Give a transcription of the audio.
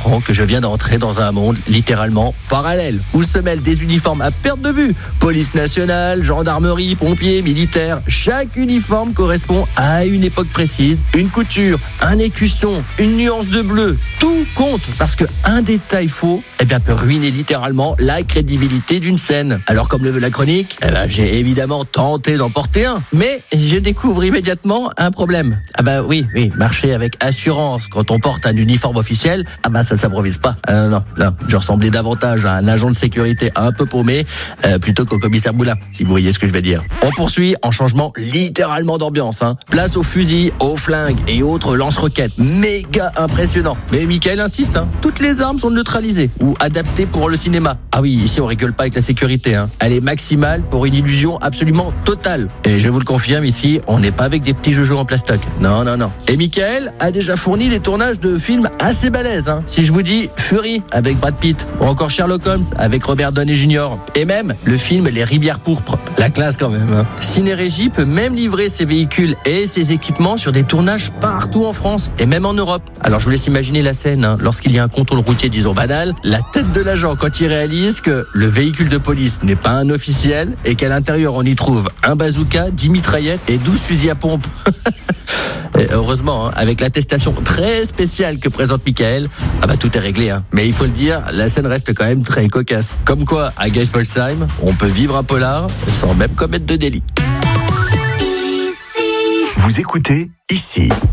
comprends que je viens d'entrer dans un monde littéralement parallèle, où se mêlent des uniformes à perte de vue. Police nationale, gendarmerie, pompiers, militaires. Chaque uniforme correspond à une époque précise, une couture, un écusson, une nuance de bleu. Tout compte parce que un détail faux peut ruiner littéralement la crédibilité d'une scène. Alors comme le veut la chronique, j'ai évidemment tenté d'en porter un, mais je découvre immédiatement un problème. Oui, marcher avec assurance quand on porte un uniforme officiel, ça s'improvise pas. Non, je ressemblais davantage à un agent de sécurité un peu paumé plutôt qu'au commissaire Moulin, si vous voyez ce que je veux dire. On poursuit en changement littéralement d'ambiance. Place aux fusils, aux flingues et autres lance-roquettes. Méga impressionnant. Mais Michael insiste, toutes les armes sont neutralisées ou adaptées pour le cinéma. Ah oui, ici on rigole pas avec la sécurité. Elle est maximale pour une illusion absolument totale. Et je vous le confirme, ici, on n'est pas avec des petits joujous en plastoc. Non. Et Michael a déjà fourni des tournages de films assez balèzes. Si je vous dis Fury avec Brad Pitt, ou encore Sherlock Holmes avec Robert Downey Jr. Et même le film Les Rivières pourpres. La classe quand même. Ciné-Régie peut même livrer ses véhicules et ses équipements sur des tournages partout en France et même en Europe. Alors je vous laisse imaginer la scène, lorsqu'il y a un contrôle routier, disons banal, la tête de l'agent quand il réalise que le véhicule de police n'est pas un officiel et qu'à l'intérieur on y trouve un bazooka, 10 mitraillettes et 12 fusils à pompe. Et heureusement, avec l'attestation très spéciale que présente Michael, tout est réglé. Mais il faut le dire, la scène reste quand même très cocasse. Comme quoi, à Geisbolsheim, on peut vivre un polar sans même commettre de délit. Vous écoutez Ici.